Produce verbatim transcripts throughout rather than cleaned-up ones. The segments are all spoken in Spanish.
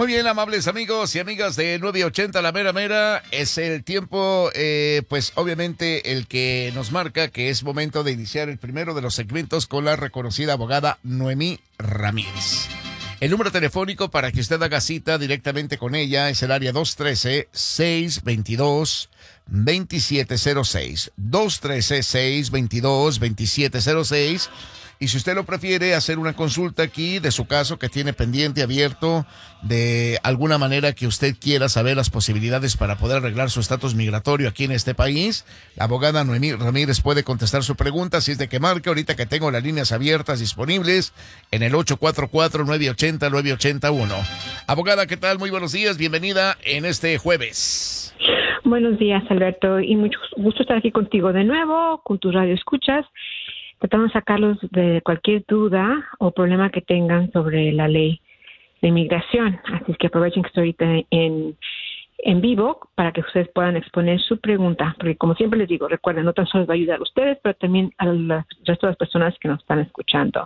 Muy bien, amables amigos y amigas de nueve ochenta La Mera Mera, es el tiempo, eh, pues obviamente el que nos marca que es momento de iniciar el primero de los segmentos con la reconocida abogada Noemí Ramírez. El número telefónico para que usted haga cita directamente con ella es el área dos uno tres, seis dos dos, dos siete cero seis. dos uno tres, seis dos dos, dos siete cero seis. Y si usted lo prefiere, hacer una consulta aquí de su caso que tiene pendiente, abierto, de alguna manera que usted quiera saber las posibilidades para poder arreglar su estatus migratorio aquí en este país, la abogada Noemí Ramírez puede contestar su pregunta, si es de que marque ahorita que tengo las líneas abiertas disponibles en el ocho cuatro cuatro, nueve ocho cero, nueve ocho cero uno. Abogada, ¿qué tal? Muy buenos días, bienvenida en este jueves. Buenos días, Alberto, y mucho gusto estar aquí contigo de nuevo, con tu radio escuchas. Tratamos de sacarlos de cualquier duda o problema que tengan sobre la ley de inmigración. Así es que aprovechen que estoy ahorita en, en vivo para que ustedes puedan exponer su pregunta. Porque como siempre les digo, recuerden, no tan solo va a ayudar a ustedes, pero también al resto de las personas que nos están escuchando.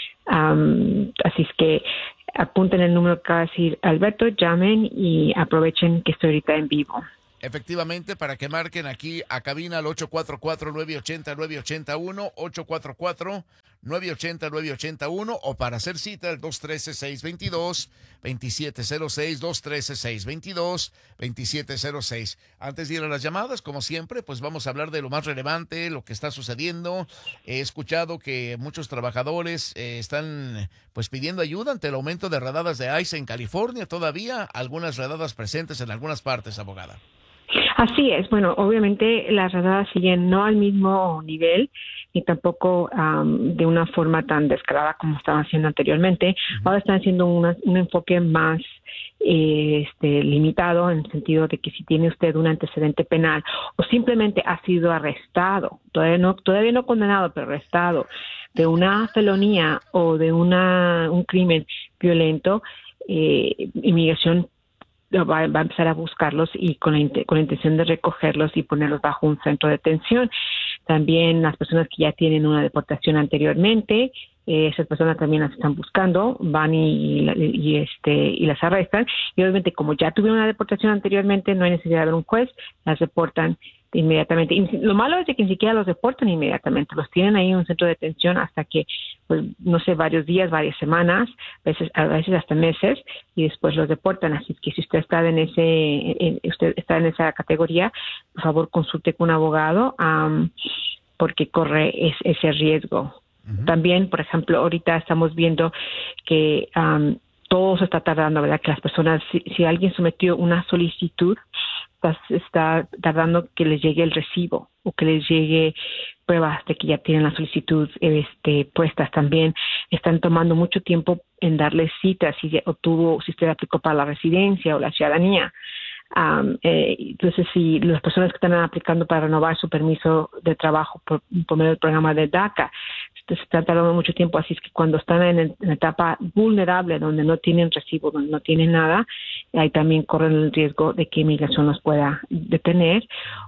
Um, así es que apunten el número que va a decir Alberto, llamen y aprovechen que estoy ahorita en vivo. Efectivamente, para que marquen aquí a cabina al ocho cuatro cuatro, nueve ocho cero, nueve ocho cero uno, ocho cuatro cuatro, nueve ocho cero, nueve ocho cero uno, o para hacer cita el dos uno tres, seis dos dos, dos siete cero seis, dos uno tres, seis dos dos, dos siete cero seis. Antes de ir a las llamadas, como siempre, pues vamos a hablar de lo más relevante, lo que está sucediendo. He escuchado que muchos trabajadores eh, están pues pidiendo ayuda ante el aumento de redadas de ICE en California, todavía algunas redadas presentes en algunas partes, abogada. Así es. Bueno, obviamente las redadas siguen no al mismo nivel ni tampoco um, de una forma tan descarada como estaban haciendo anteriormente. Uh-huh. Ahora están haciendo una, un enfoque más eh, este, limitado, en el sentido de que si tiene usted un antecedente penal o simplemente ha sido arrestado, todavía no, todavía no condenado, pero arrestado de una felonía o de una un crimen violento, eh, inmigración Va, va a empezar a buscarlos y con la, con la intención de recogerlos y ponerlos bajo un centro de detención. También las personas que ya tienen una deportación anteriormente, eh, esas personas también las están buscando, van y, y, y este y las arrestan. Y obviamente como ya tuvieron una deportación anteriormente, no hay necesidad de ver un juez, las reportan inmediatamente. Y lo malo es de que ni siquiera los deportan inmediatamente, los tienen ahí en un centro de detención hasta que, pues, no sé, varios días, varias semanas, a veces, a veces hasta meses, y después los deportan. Así que si usted está en ese, en, usted está en esa categoría, por favor consulte con un abogado, um, porque corre es, ese riesgo. Uh-huh. También, por ejemplo, ahorita estamos viendo que um, todo se está tardando, ¿verdad? Que las personas, si, si alguien sometió una solicitud, Está, está tardando que les llegue el recibo o que les llegue pruebas de que ya tienen la solicitud este, puestas. También están tomando mucho tiempo en darles citas si obtuvo, si usted aplicó para la residencia o la ciudadanía. Um, eh, entonces, si las personas que están aplicando para renovar su permiso de trabajo por, por medio del programa de DACA, se están tardando mucho tiempo, así es que cuando están en, el, en la etapa vulnerable, donde no tienen recibo, donde no tienen nada, ahí también corren el riesgo de que inmigración los pueda detener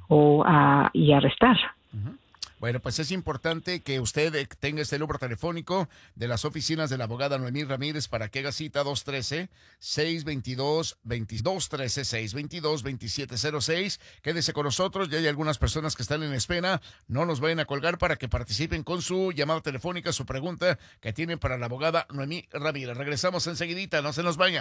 o uh, y arrestar. Uh-huh. Bueno, pues es importante que usted tenga este número telefónico de las oficinas de la abogada Noemí Ramírez para que haga cita dos uno tres, seis dos dos, dos uno tres, seis dos dos, dos siete cero seis. Quédese con nosotros, ya hay algunas personas que están en espera, no nos vayan a colgar para que participen con su llamada telefónica, su pregunta que tienen para la abogada Noemí Ramírez. Regresamos enseguidita, no se nos vayan.